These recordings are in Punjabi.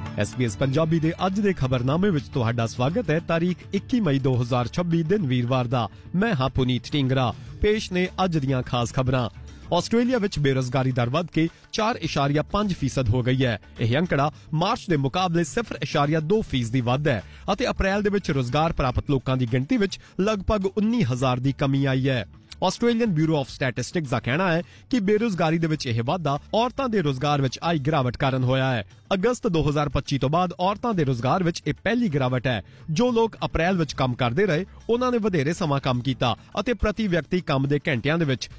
SBS ਪੰਜਾਬੀ ਦੇ ਅੱਜ ਦੇ ਖਬਰਨਾਮੇ ਵਿੱਚ ਤੁਹਾਡਾ ਸਵਾਗਤ ਹੈ। ਤਾਰੀਖ 21 ਮਈ 2026 ਦਿਨ ਵੀਰਵਾਰ ਦਾ। ਮੈਂ ਹਾਂ ਪੁਨੀਤ ਢਿੰਗਰਾ। ਪੇਸ਼ ਨੇ ਅੱਜ ਦੀਆਂ ਖਾਸ ਖਬਰਾਂ। ਆਸਟ੍ਰੇਲੀਆ ਵਿੱਚ ਬੇਰੁਜ਼ਗਾਰੀ ਦਰ ਵੱਧ ਕੇ 4.5% ਹੋ ਗਈ ਹੈ। ਇਹ ਅੰਕੜਾ ਮਾਰਚ ਦੇ ਮੁਕਾਬਲੇ 0.2% ਦੀ ਵੱਧ ਹੈ ਅਤੇ ਅਪ੍ਰੈਲ ਦੇ ਵਿੱਚ ਰੁਜ਼ਗਾਰ ਪ੍ਰਾਪਤ ਲੋਕਾਂ ਦੀ ਗਿਣਤੀ ਵਿੱਚ ਲਗਭਗ 19,000 ਦੀ ਕਮੀ ਆਈ ਹੈ। ਆਸਟ੍ਰੇਲੀਅਨ ਬਿਊਰੋ ਆਫ ਸਟੈਟਿਸਟਿਕਸ ਦਾ ਕਹਿਣਾ ਹੈ ਕਿ ਬੇਰੁਜ਼ਗਾਰੀ ਦੇ ਵਿੱਚ ਇਹ ਵਾਧਾ ਔਰਤਾਂ ਦੇ ਰੁਜ਼ਗਾਰ ਵਿੱਚ ਆਈ ਗਿਰਾਵਟ ਕਾਰਨ ਹੋਇਆ ਹੈ। ਅਗਸਤ 2025 ਤੋਂ ਬਾਅਦ ਔਰਤਾਂ ਦੇ ਰੁਜ਼ਗਾਰ ਵਿੱਚ ਇਹ ਪਹਿਲੀ ਗਿਰਾਵਟ ਹੈ। ਜੋ ਲੋਕ ਅਪ੍ਰੈਲ ਵਿੱਚ ਕੰਮ ਕਰਦੇ ਰਹੇ ਉਹਨਾਂ ਨੇ ਵਧੇਰੇ ਸਮਾਂ ਕੰਮ ਕੀਤਾ ਅਤੇ ਪ੍ਰਤੀ ਵਿਅਕਤੀ ਕੰਮ ਦੇ ਘੰਟਿਆਂ ਦੇ ਵਿੱਚ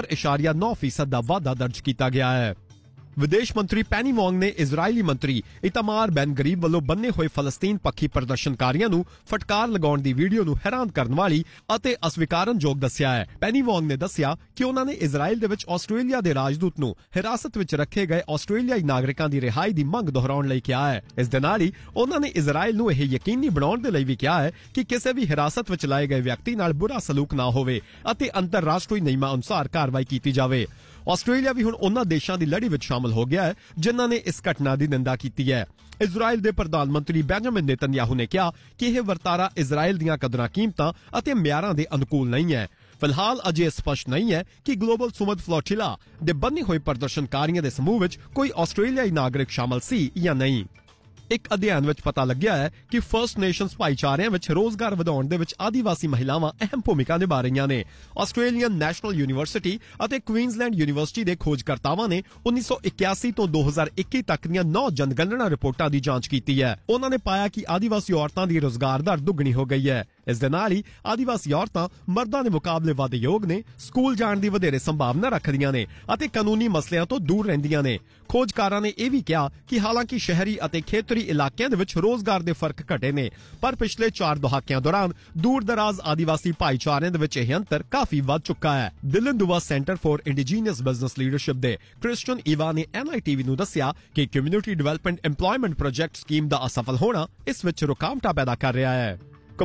0.9% ਦਾ ਵਾਧਾ ਦਰਜ ਕੀਤਾ ਗਿਆ ਹੈ। ਵਿਦੇਸ਼ ਮੰਤਰੀ ਪੈਨੀ ਵੋਂਗ ਨੇ ਇਜ਼ਰਾਈਲੀ ਮੰਤਰੀ ਇਤਾਮਾਰ ਬੈਨ ਗਰੀਬ ਵੱਲੋਂ ਬੰਨੇ ਹੋਏ ਫਲਸਤੀਨ ਪੱਖੀ ਪ੍ਰਦਰਸ਼ਨਕਾਰੀਆਂ ਨੂੰ ਫਟਕਾਰ ਲਗਾਉਣ ਦੀ ਵੀਡੀਓ ਨੂੰ ਹੈਰਾਨ ਕਰਨ ਵਾਲੀ ਅਤੇ ਅਸਵੀਕਾਰਨਯੋਗ ਦੱਸਿਆ ਹੈ। ਪੈਨੀ ਵੋਂਗ ਨੇ ਦੱਸਿਆ ਕਿ ਉਹਨਾਂ ਨੇ ਇਜ਼ਰਾਈਲ ਦੇ ਵਿੱਚ ਆਸਟ੍ਰੇਲੀਆ ਦੇ ਰਾਜਦੂਤ ਨੂੰ ਹਿਰਾਸਤ ਵਿੱਚ ਰੱਖੇ ਗਏ ਆਸਟ੍ਰੇਲੀਆਈ ਨਾਗਰਿਕਾਂ ਦੀ ਰਿਹਾਈ ਦੀ ਮੰਗ ਦੁਹਰਾਉਣ ਲਈ ਕਿਹਾ ਹੈ। ਇਸ ਦੇ ਨਾਲ ਹੀ ਉਹਨਾਂ ਨੇ ਇਜ਼ਰਾਈਲ ਨੂੰ ਇਹ ਯਕੀਨੀ ਬਣਾਉਣ ਦੇ ਲਈ ਵੀ ਕਿਹਾ ਹੈ ਕਿ ਕਿਸੇ ਵੀ ਹਿਰਾਸਤ ਵਿੱਚ ਲਾਏ ਗਏ ਵਿਅਕਤੀ ਨਾਲ ਬੁਰਾ ਸਲੂਕ ਨਾ ਹੋਵੇ ਅਤੇ ਅੰਤਰਰਾਸ਼ਟਰੀ ਨਿਯਮਾਂ ਅਨੁਸਾਰ ਕਾਰਵਾਈ ਕੀਤੀ ਜਾਵੇ। ਆਸਟ੍ਰੇਲੀਆ ਵੀ ਹੁਣ ਉਹਨਾਂ ਦੇਸ਼ਾਂ ਦੀ ਲੜੀ ਵਿੱਚ ਸ਼ਾਮਲ ਹੋ ਗਿਆ ਹੈ ਜਿਨ੍ਹਾਂ ਨੇ ਇਸ ਘਟਨਾ ਦੀ ਨਿੰਦਾ ਕੀਤੀ ਹੈ। ਇਜ਼ਰਾਈਲ ਦੇ ਪ੍ਰਧਾਨ ਮੰਤਰੀ ਬੈਂਜਾਮਿਨ ਨੇਤਨਯਾਹੂ ਨੇ ਕਿਹਾ ਕਿ ਇਹ ਵਰਤਾਰਾ ਇਜ਼ਰਾਈਲ ਦੀਆਂ ਕਦਰਾਂ ਕੀਮਤਾਂ ਅਤੇ ਮਿਆਰਾਂ ਦੇ ਅਨੁਕੂਲ ਨਹੀਂ ਹੈ। ਫਿਲਹਾਲ ਅਜੇ ਸਪਸ਼ਟ ਨਹੀਂ ਹੈ ਕਿ ਗਲੋਬਲ ਸੁਮਦ ਫਲੋਟਿਲਾ ਦੇ ਬੰਨੇ ਹੋਏ ਪ੍ਰਦਰਸ਼ਨਕਾਰੀਆਂ ਦੇ ਸਮੂਹ ਵਿੱਚ ਕੋਈ ਆਸਟ੍ਰੇਲੀਆਈ ਨਾਗਰਿਕ ਸ਼ਾਮਲ ਸੀ ਜਾਂ ਨਹੀਂ। ਇੱਕ ਅਧਿਐਨ ਵਿੱਚ ਪਤਾ ਲੱਗਿਆ ਹੈ ਕਿ ਫਰਸਟ ਨੇਸ਼ਨਸ ਭਾਈਚਾਰਿਆਂ ਵਿੱਚ ਰੋਜ਼ਗਾਰ ਵਧਾਉਣ ਦੇ ਵਿੱਚ ਆਦੀਵਾਸੀ ਮਹਿਲਾਵਾਂ ਅਹਿਮ ਭੂਮਿਕਾ ਨਿਭਾ ਰਹੀਆਂ ਨੇ। ਆਸਟ੍ਰੇਲੀਅਨ ਨੈਸ਼ਨਲ ਯੂਨੀਵਰਸਿਟੀ ਅਤੇ ਕੁਈਨਜ਼ਲੈਂਡ ਯੂਨੀਵਰਸਿਟੀ ਦੇ ਖੋਜਕਰਤਾਵਾਂ ਨੇ 1981 ਤੋਂ 2021 ਤੱਕ ਦੀਆਂ 9 ਜਨਗਣਨਾ ਰਿਪੋਰਟਾਂ ਦੀ ਜਾਂਚ ਕੀਤੀ ਹੈ। ਉਹਨਾਂ ਨੇ ਪਾਇਆ ਕਿ ਆਦੀਵਾਸੀ ਔਰਤਾਂ ਦੀ ਰੋਜ਼ਗਾਰ ਦਰ ਦੁੱਗਣੀ ਹੋ ਗਈ ਹੈ। ਇਸ ਦੇ ਨਾਲ ਹੀ ਆਦੀਵਾਸੀ ਔਰਤਾਂ ਮਰਦਾਂ ਦੇ ਮੁਕਾਬਲੇ ਵੱਧ ਯੋਗ ਨੇ, ਸਕੂਲ ਜਾਣ ਦੀ ਵਧੇਰੇ ਸੰਭਾਵਨਾ ਰੱਖਦੀਆਂ ਨੇ ਅਤੇ ਕਾਨੂੰਨੀ ਮਸਲਿਆਂ ਤੋਂ ਦੂਰ ਰਹਿੰਦੀਆਂ ਨੇ। ਖੋਜਕਾਰਾਂ ਨੇ ਇਹ ਵੀ ਕਿਹਾ ਕਿ ਹਾਲਾਂਕਿ ਸ਼ਹਿਰੀ ਅਤੇ ਖੇਤਰੀ ਇਲਾਕਿਆਂ ਦੇ ਵਿੱਚ ਰੋਜ਼ਗਾਰ ਦੇ ਫਰਕ ਘਟੇ ਨੇ, ਪਰ ਪਿਛਲੇ 4 ਦਹਾਕਿਆਂ ਦੌਰਾਨ ਦੂਰ-ਦਰਾਜ਼ ਆਦੀਵਾਸੀ ਭਾਈਚਾਰਿਆਂ ਦੇ ਵਿੱਚ ਇਹ ਅੰਤਰ ਕਾਫੀ ਵੱਧ ਚੁੱਕਾ ਹੈ। ਦਿਲਨ ਦੁਆ centre for indigenous business leadership ਦੇ ਕ੍ਰਿਸਟੀਅਨ ਈਵਾ ਨੇ NITV ਨੂੰ ਦੱਸਿਆ ਕਿ community development employment project scheme ਦਾ ਅਸਫਲ ਹੋਣਾ ਇਸ ਵਿੱਚ ਰੁਕਾਵਟਾਂ ਪੈਦਾ ਕਰ ਰਿਹਾ ਹੈ।